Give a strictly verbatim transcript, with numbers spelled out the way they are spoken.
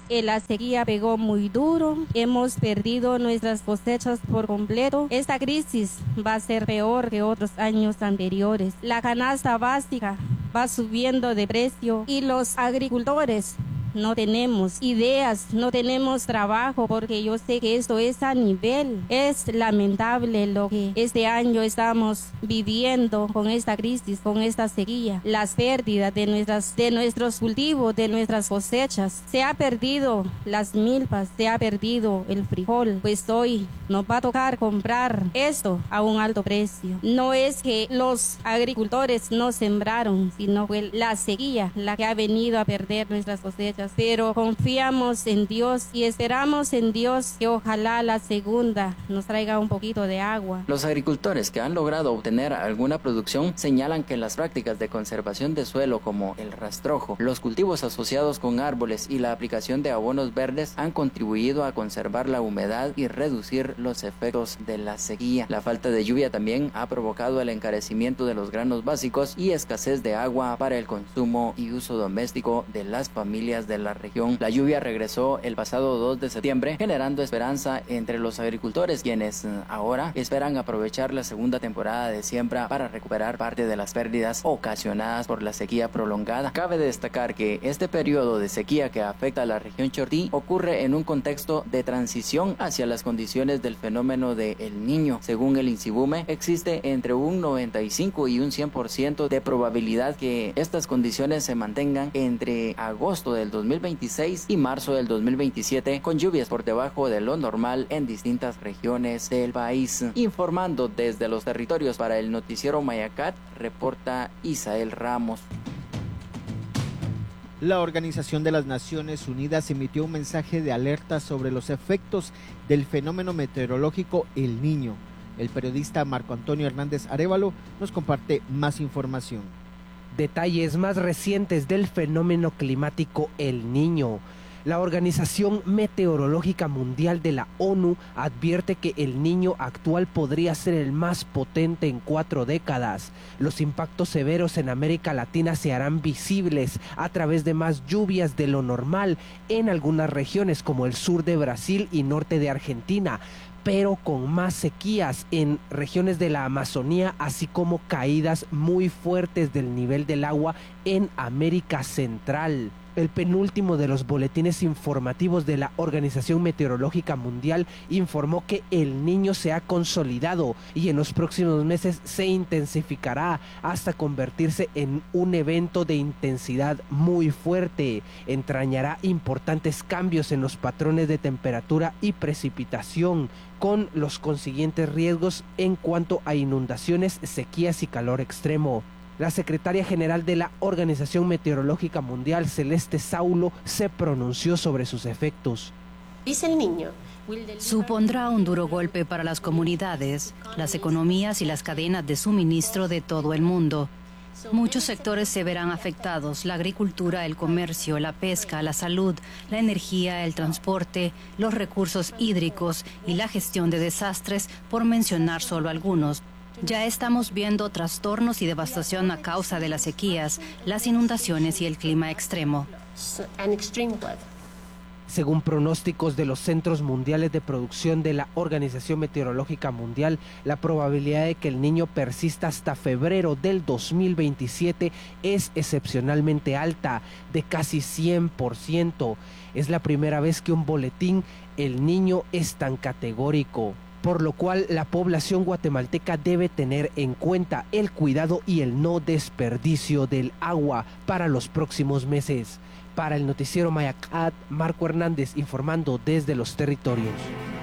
Eh, la sequía pegó muy duro, hemos perdido nuestras cosechas por completo. Esta crisis va a ser peor que otros años anteriores. La canasta básica va subiendo de precio y los agricultores no tenemos ideas, no tenemos trabajo, porque yo sé que esto es a nivel. Es lamentable lo que este año estamos viviendo con esta crisis, con esta sequía. Las pérdidas de, nuestras, de nuestros cultivos, de nuestras cosechas. Se ha perdido las milpas, se ha perdido el frijol. Pues hoy nos va a tocar comprar esto a un alto precio. No es que los agricultores no sembraron, sino que la sequía la que ha venido a perder nuestras cosechas. Pero confiamos en Dios y esperamos en Dios que ojalá la segunda nos traiga un poquito de agua. Los agricultores que han logrado obtener alguna producción señalan que las prácticas de conservación de suelo como el rastrojo, los cultivos asociados con árboles y la aplicación de abonos verdes han contribuido a conservar la humedad y reducir los efectos de la sequía. La falta de lluvia también ha provocado el encarecimiento de los granos básicos y escasez de agua para el consumo y uso doméstico de las familias de la región. La lluvia regresó el pasado dos de septiembre, generando esperanza entre los agricultores, quienes ahora esperan aprovechar la segunda temporada de siembra para recuperar parte de las pérdidas ocasionadas por la sequía prolongada. Cabe destacar que este periodo de sequía que afecta a la región Chortí ocurre en un contexto de transición hacia las condiciones del fenómeno de El Niño. Según el INSIBUME, existe entre un noventa y cinco y un cien por ciento de probabilidad que estas condiciones se mantengan entre agosto del dos mil veintiséis y marzo del dos mil veintisiete, con lluvias por debajo de lo normal en distintas regiones del país. Informando desde los territorios para el noticiero Mayacat, reporta Isael Ramos. La Organización de las Naciones Unidas emitió un mensaje de alerta sobre los efectos del fenómeno meteorológico El Niño. El periodista Marco Antonio Hernández Arévalo nos comparte más información. Detalles más recientes del fenómeno climático El Niño. La Organización Meteorológica Mundial de la ONU advierte que El Niño actual podría ser el más potente en cuatro décadas. Los impactos severos en América Latina se harán visibles a través de más lluvias de lo normal en algunas regiones como el sur de Brasil y norte de Argentina, pero con más sequías en regiones de la Amazonía, así como caídas muy fuertes del nivel del agua en América Central. El penúltimo de los boletines informativos de la Organización Meteorológica Mundial informó que El Niño se ha consolidado y en los próximos meses se intensificará hasta convertirse en un evento de intensidad muy fuerte. Entrañará importantes cambios en los patrones de temperatura y precipitación, con los consiguientes riesgos en cuanto a inundaciones, sequías y calor extremo. La secretaria general de la Organización Meteorológica Mundial, Celeste Saulo, se pronunció sobre sus efectos. Dice El Niño: supondrá un duro golpe para las comunidades, las economías y las cadenas de suministro de todo el mundo. Muchos sectores se verán afectados: la agricultura, el comercio, la pesca, la salud, la energía, el transporte, los recursos hídricos y la gestión de desastres, por mencionar solo algunos. Ya estamos viendo trastornos y devastación a causa de las sequías, las inundaciones y el clima extremo. Según pronósticos de los Centros Mundiales de Producción de la Organización Meteorológica Mundial, la probabilidad de que El Niño persista hasta febrero del dos mil veintisiete es excepcionalmente alta, de casi cien por ciento. Es la primera vez que un boletín El Niño es tan categórico, por lo cual la población guatemalteca debe tener en cuenta el cuidado y el no desperdicio del agua para los próximos meses. Para el noticiero Mayacat, Marco Hernández informando desde los territorios.